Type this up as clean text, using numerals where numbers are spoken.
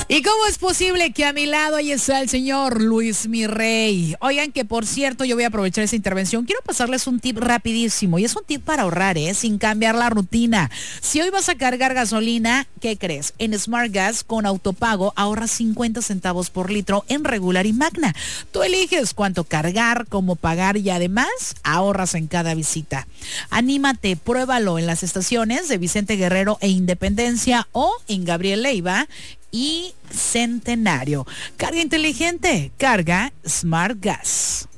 ¿Y cómo es posible que a mi lado ahí está el señor Luis Mirrey? Oigan, que por cierto, yo voy a aprovechar esta intervención. Quiero pasarles un tip rapidísimo y es un tip para ahorrar, sin cambiar la rutina. Si hoy vas a cargar gasolina, ¿qué crees? En Smart Gas con autopago ahorras 50 centavos por litro en regular y magna. Tú eliges cuánto cargar, cómo pagar y además ahorras en cada visita. Anímate, pruébalo en las estaciones de Vicente Guerrero e Independencia o en Gabriel Leiva y Centenario. Carga inteligente, carga Smart Gas.